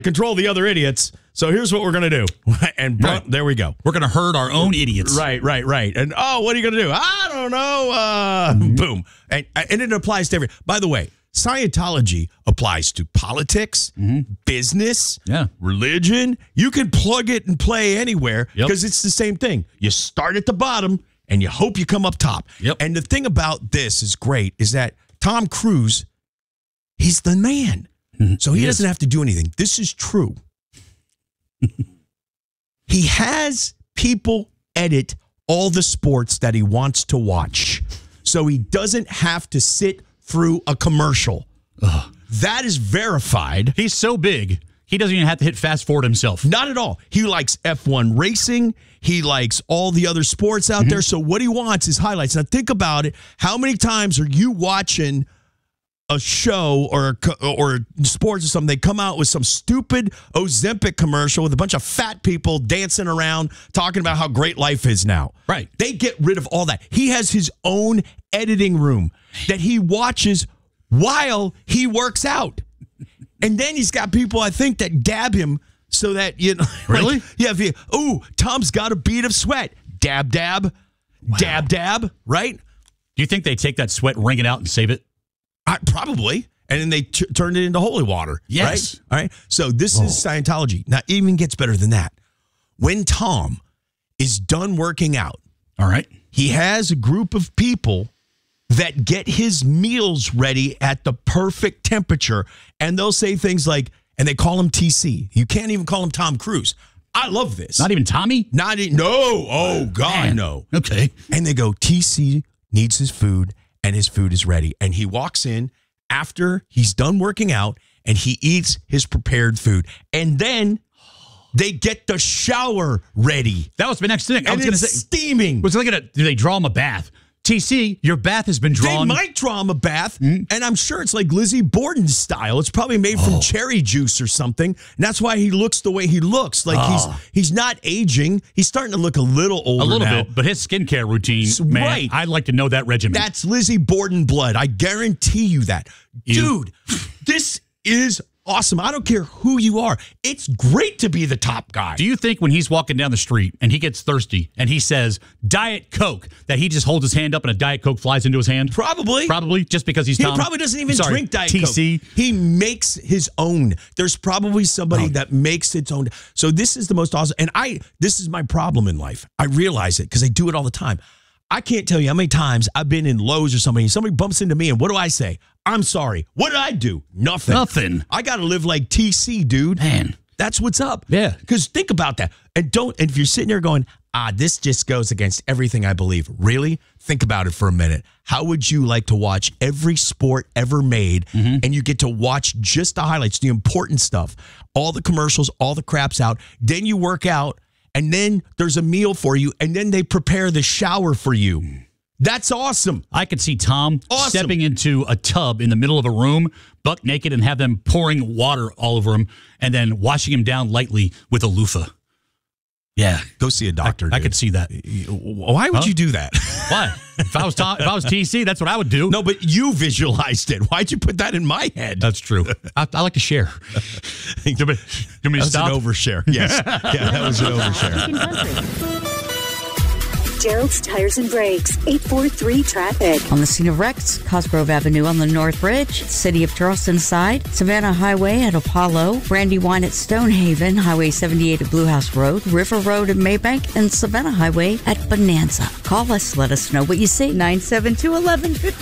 control the other idiots. So here's what we're going to do. And there we go. We're going to herd our own idiots. Right. And, what are you going to do? I don't know. Boom. And it applies to by the way, Scientology applies to politics, business, religion. You can plug it and play anywhere because it's the same thing. You start at the bottom and you hope you come up top. Yep. And the thing about this is great is that Tom Cruise, he's the man. So he doesn't have to do anything. This is true. He has people edit all the sports that he wants to watch. So he doesn't have to sit through a commercial. That is verified. He's so big, he doesn't even have to hit fast forward himself. Not at all. He likes F1 racing. He likes all the other sports out there. So what he wants is highlights. Now think about it. How many times are you watching a show or sports or something? They come out with some stupid Ozempic commercial with a bunch of fat people dancing around talking about how great life is now. Right. They get rid of all that. He has his own editing room that he watches while he works out. And then he's got people, I think, that dab him so that, Really? Tom's got a bead of sweat. Dab, dab. Wow. Dab, dab. Right? Do you think they take that sweat, wring it out, and save it? Probably. And then they turned it into holy water. Yes. Right? All right. So this is Scientology. Now, it even gets better than that. When Tom is done working out, all right, he has a group of people that get his meals ready at the perfect temperature. And they'll say things like, and they call him TC. You can't even call him Tom Cruise. I love this. Not even Tommy? No. Oh, God, man. no. Okay. And they go, TC needs his food, and his food is ready. And he walks in after he's done working out, and he eats his prepared food. And then they get the shower ready. That was my next thing. I was going to say, steaming. Do they draw him a bath? TC, your bath has been drawn. They might draw him a bath, and I'm sure it's like Lizzie Borden style. It's probably made from cherry juice or something, and that's why he looks the way he looks. Like he's not aging. He's starting to look a little older now. A little bit, but his skincare routine, man, right. I'd like to know that regimen. That's Lizzie Borden blood. I guarantee you that. Dude, this is awesome. I don't care who you are. It's great to be the top guy. Do you think when he's walking down the street and he gets thirsty and he says, Diet Coke, that he just holds his hand up and a Diet Coke flies into his hand? Probably. Just because he's Tom? He probably doesn't even drink Diet TC. Coke. He makes his own. There's probably somebody that makes its own. So this is the most awesome. And this is my problem in life. I realize it because I do it all the time. I can't tell you how many times I've been in Lowe's or something. Somebody bumps into me, and what do I say? I'm sorry. What did I do? Nothing. I got to live like TC, dude. Man. That's what's up. Yeah. Because think about that. And if you're sitting there going, this just goes against everything I believe. Really? Think about it for a minute. How would you like to watch every sport ever made, and you get to watch just the highlights, the important stuff, all the commercials, all the crap's out. Then you work out, and then there's a meal for you, and then they prepare the shower for you. That's awesome. I could see Tom stepping into a tub in the middle of a room, buck naked, and have them pouring water all over him, and then washing him down lightly with a loofah. Yeah. Go see a doctor. I could see that. Why would you do that? Why? If I was TC, that's what I would do. No, but you visualized it. Why'd you put that in my head? That's true. I like to share. You want me to stop? An overshare. Yes. Yeah, that was an overshare. Gerald's Tires and Brakes, 843 traffic. On the scene of wrecks, Cosgrove Avenue on the North Ridge, City of Charleston side, Savannah Highway at Apollo, Brandywine at Stonehaven, Highway 78 at Blue House Road, River Road at Maybank, and Savannah Highway at Bonanza. Call us, let us know what you see. 972-1150.